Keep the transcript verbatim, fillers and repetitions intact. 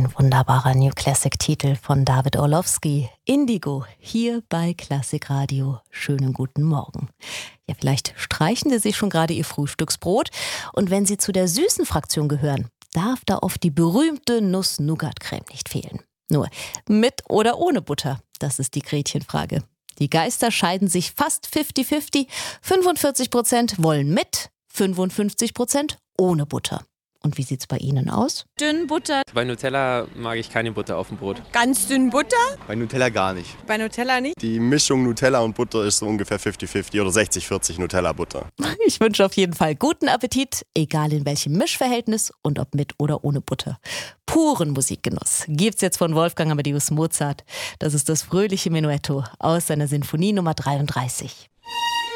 Ein wunderbarer New Classic-Titel von David Orlowski. Indigo, hier bei Klassik Radio. Schönen guten Morgen. Ja, vielleicht streichen Sie sich schon gerade Ihr Frühstücksbrot. Und wenn Sie zu der süßen Fraktion gehören, darf da oft die berühmte Nuss-Nougat-Creme nicht fehlen. Nur mit oder ohne Butter, das ist die Gretchenfrage. Die Geister scheiden sich fast fifty fifty. fünfundvierzig Prozent wollen mit, fünfundfünfzig Prozent ohne Butter. Und wie sieht's bei Ihnen aus? Dünn Butter. Bei Nutella mag ich keine Butter auf dem Brot. Ganz dünn Butter? Bei Nutella gar nicht. Bei Nutella nicht. Die Mischung Nutella und Butter ist so ungefähr fifty fifty oder sechzig vierzig Nutella-Butter. Ich wünsche auf jeden Fall guten Appetit, egal in welchem Mischverhältnis und ob mit oder ohne Butter. Puren Musikgenuss gibt's jetzt von Wolfgang Amadeus Mozart. Das ist das fröhliche Menuetto aus seiner Sinfonie Nummer dreiunddreißig.